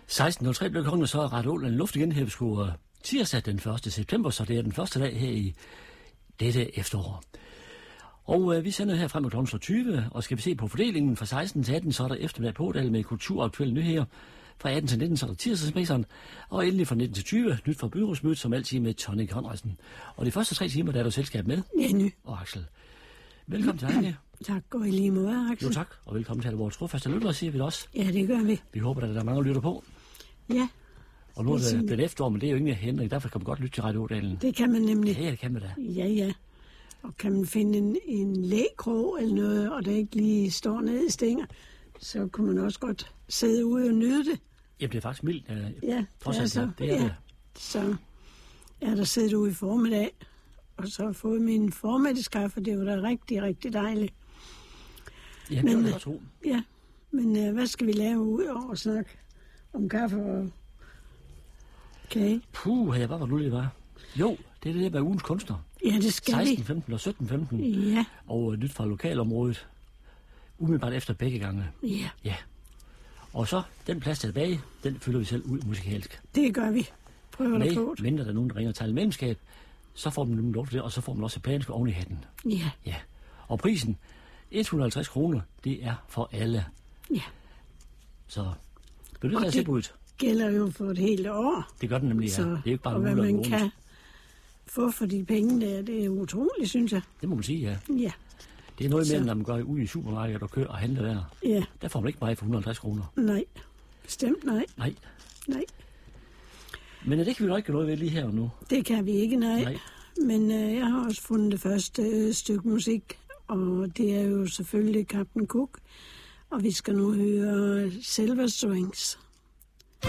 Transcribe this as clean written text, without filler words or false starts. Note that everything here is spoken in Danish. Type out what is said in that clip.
16.03 blev klokken så ret ålen luft igen her på tirsdag den 1. september, så det er den første dag her i dette efterår. Og vi sender her frem mod kl. 20, og skal vi se på fordelingen fra 16 til 18, så er der eftermiddag pådal med kulturaktuelle nyheder. Fra 18 til 19, så er der tirsdagsmesseren, og endelig fra 19 til 20, nyt fra byrådsmødet, som altid med Tony Conradsen. Og de første 3 timer, der er du selskab med. Jenny. Og Axel. Velkommen til dig. Tak, og i lige måde, Axel. Jo tak, og velkommen til vores trofaste lyttere, siger vi det også. Ja, det gør vi. Vi håber, at der er mange lytter på. Ja. Og nu er det blevet efterår, men det er jo ingen Henrik, derfor kan man godt lytte til Radio Ådalen. Det kan man nemlig. Ja, det kan man da. Ja. Og kan man finde en lækrog eller noget, og der ikke lige står nede i stænger, så kunne man også godt sidde ude og nyde det. Jamen, det er faktisk mildt. Ja, det er. Så er der siddet ude i formiddag, og så har fået min formiddagskaffe. Det var da rigtig, rigtig dejligt. Ja, det var det også. Ja, men hvad skal vi lave ud over at snakke om kaffe og kage? Hvad var det nu, det var? Jo, det er det der med ugens kunstner. Ja, det skal 16.15 og 17.15. Ja. Og nyt fra lokalområdet. Umiddelbart efter begge gange. Ja. Og så, den plads tilbage, den fylder vi selv ud musikalsk. Det gør vi. Prøver der på det. Mindre der er nogen, der ringer og taler medlemskab, så får man nemlig lov til det, og så får man også et plansk oven i hatten. Ja. Og prisen, 150 kroner, det er for alle. Ja. Så vil du lade se ud? Gælder jo for et helt år. Det gør den nemlig, ja. Så, det er ikke bare og hvad man kan få for de penge der, det er utroligt, synes jeg. Det må man sige, ja. Ja. Det er noget mere, når man går ud i supermarkedet og kører og handler der. Ja. Der får man ikke meget for 150 kroner. Nej. Bestemt nej. Nej. Men det kan vi jo ikke gøre noget ved lige her og nu. Det kan vi ikke, nej. Men jeg har også fundet det første stykke musik, og det er jo selvfølgelig Captain Cook. Og vi skal nu høre Silver Strings.